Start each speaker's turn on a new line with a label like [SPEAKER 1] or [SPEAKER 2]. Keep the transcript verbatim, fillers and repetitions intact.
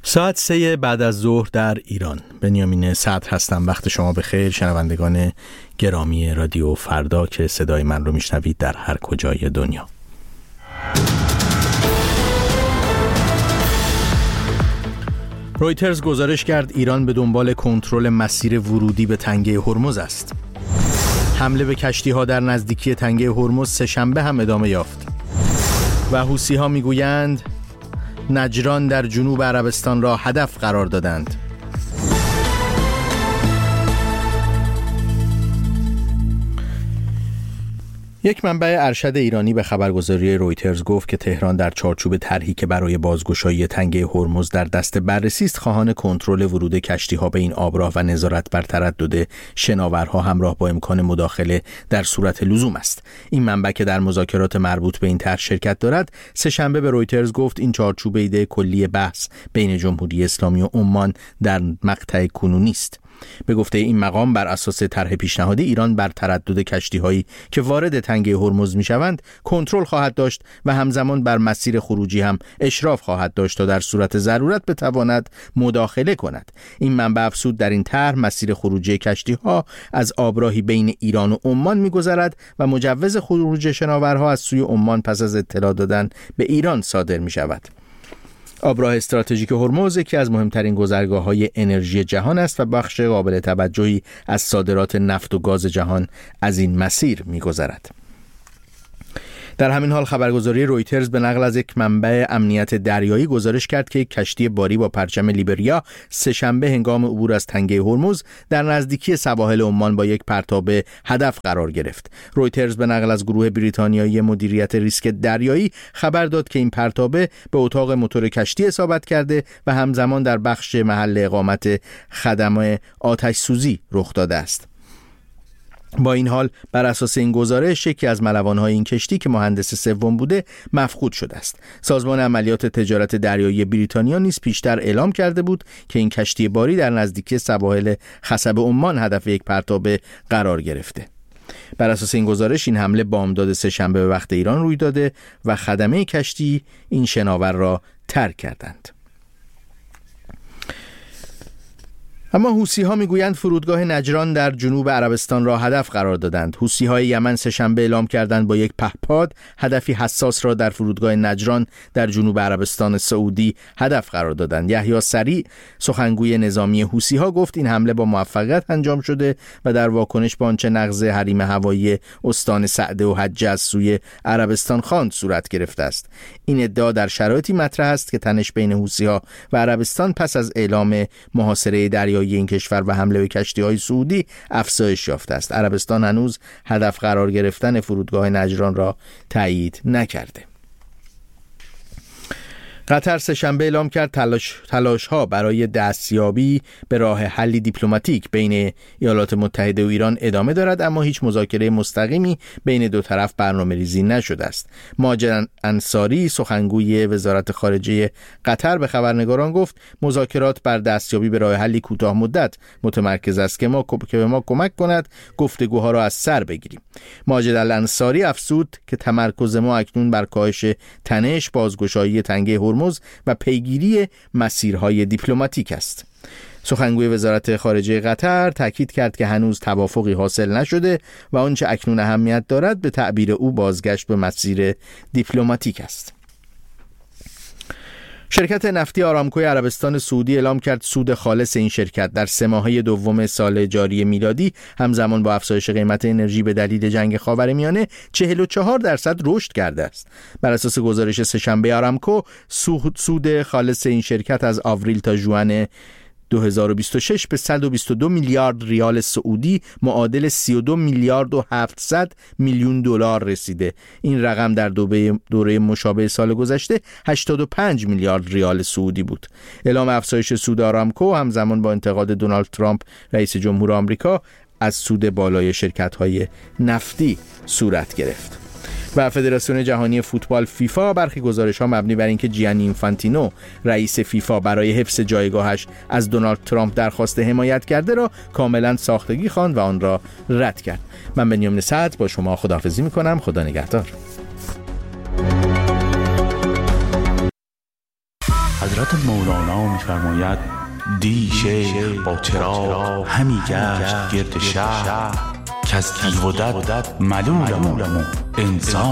[SPEAKER 1] ساعت سه بعد از ظهر در ایران. بنیامین صدر هستم. وقت شما بخیر شنوندگان گرامی رادیو فردا که صدای من رو میشنوید در هر کجای دنیا. رویترز گزارش کرد ایران به دنبال کنترل مسیر ورودی به تنگه هرمز است. حمله به کشتی‌ها در نزدیکی تنگه هرمز سه‌شنبه هم ادامه یافت. و حوثی‌ها میگویند نجران در جنوب عربستان را هدف قرار دادند. یک منبع ارشد ایرانی به خبرگزاری رویترز گفت که تهران در چارچوب طرحی که برای بازگشایی تنگه هرمز در دست بررسی است خواهان کنترل ورود کشتی‌ها به این آبراه و نظارت بر تردد شناورها همراه با امکان مداخله در صورت لزوم است. این منبع که در مذاکرات مربوط به این طرح شرکت دارد سه‌شنبه به رویترز گفت این چارچوب ایده کلی بحث بین جمهوری اسلامی و عمان در مقطع کنونی است. به گفته این مقام بر اساس طرح پیشنهادی ایران بر تردد کشتی‌هایی که وارد تنگه هرمز می‌شوند کنترل خواهد داشت و همزمان بر مسیر خروجی هم اشراف خواهد داشت تا در صورت ضرورت بتواند مداخله کند. این منبع افزود در این طرح مسیر خروجی کشتی‌ها از آبراهی بین ایران و عمان می‌گذرد و مجوز خروج شناورها از سوی عمان پس از اطلاع دادن به ایران صادر می‌شود. آبراه استراتژیک هرمز یکی از مهمترین گذرگاه‌های انرژی جهان است و بخش قابل توجهی از صادرات نفت و گاز جهان از این مسیر می‌گذرد. در همین حال خبرگزاری رویترز به نقل از یک منبع امنیت دریایی گزارش کرد که یک کشتی باری با پرچم لیبریا سه‌شنبه هنگام عبور از تنگه هرمز در نزدیکی سواحل عمان با یک پرتاب هدف قرار گرفت. رویترز به نقل از گروه بریتانیایی مدیریت ریسک دریایی خبر داد که این پرتابه به اتاق موتور کشتی اصابت کرده و همزمان در بخش محل اقامت خدمات آتش سوزی رخ داده است. با این حال بر اساس این گزارش یکی از ملوان‌های این کشتی که مهندس سوم بوده مفقود شده است. سازمان عملیات تجارت دریایی بریتانیا نیز پیشتر اعلام کرده بود که این کشتی باری در نزدیکی سواحل خصب عمان هدف یک پرتاب قرار گرفته. بر اساس این گزارش این حمله بامداد سه‌شنبه به وقت ایران روی داده و خدمه کشتی این شناور را ترک کردند. اما حوثی‌ها میگویند فرودگاه نجران در جنوب عربستان را هدف قرار دادند. حوثی‌های یمن سه‌شنبه اعلام کردند با یک پهپاد هدفی حساس را در فرودگاه نجران در جنوب عربستان سعودی هدف قرار دادند. یحیی سریع سخنگوی نظامی حوثی‌ها گفت این حمله با موفقیت انجام شده و در واکنش به آنچه نقض حریم هوایی استان سعده و حجه از سوی عربستان خواند صورت گرفته است. این ادعا در شرایطی مطرح است که تنش بین حوثی‌ها و عربستان پس از اعلام محاصره دریایی این کشور و حمله به کشتی‌های سعودی افزایش یافته است. عربستان هنوز هدف قرار گرفتن فرودگاه نجران را تایید نکرده. قطر سه‌شنبه اعلام کرد تلاش تلاش‌ها برای دستیابی به راه حلی دیپلماتیک بین ایالات متحده و ایران ادامه دارد، اما هیچ مذاکره مستقیمی بین دو طرف برنامه‌ریزی نشده است. ماجد انصاری سخنگوی وزارت خارجه قطر به خبرنگاران گفت مذاکرات بر دستیابی به راه حلی کوتاه مدت متمرکز است که ما که به ما کمک کند گفتگوها را از سر بگیریم. ماجد انصاری افزود که تمرکز ما اکنون بر کاهش تنش، بازگشایی تنگه هرمز و پیگیری مسیرهای دیپلماتیک است. سخنگوی وزارت خارجه قطر تاکید کرد که هنوز توافقی حاصل نشده و آنچه اکنون اهمیت دارد به تعبیر او بازگشت به مسیر دیپلماتیک است. شرکت نفتی آرامکوی عربستان سعودی اعلام کرد سود خالص این شرکت در سه ماهه دوم سال جاری میلادی همزمان با افزایش قیمت انرژی به دلیل جنگ خاورمیانه چهل و چهار درصد رشد کرده است. بر اساس گزارش سه‌شنبه آرامکو سود خالص این شرکت از آوریل تا ژوئن دو هزار و بیست و شش به صد و بیست و دو میلیارد ریال سعودی معادل سی و دو میلیارد و هفتصد میلیون دلار رسیده. این رقم در دوره مشابه سال گذشته هشتاد و پنج میلیارد ریال سعودی بود. اعلام افزایش سود آرامکو همزمان با انتقاد دونالد ترامپ رئیس جمهور آمریکا از سود بالای شرکت‌های نفتی صورت گرفت. و فدراسیون جهانی فوتبال فیفا برخی گزارش‌ها مبنی بر اینکه جیانی اینفانتینو رئیس فیفا برای حفظ جایگاهش از دونالد ترامپ درخواست حمایت کرده را کاملا ساختگی خواند و آن را رد کرد. من بنیامین صدر با شما خداحافظی می‌کنم. خدا نگهدار.
[SPEAKER 2] حضرت مولانا می‌فرماید دی شیخ با چراغ همی گشت گرد شهر که از دیو و دد ملولم و انسان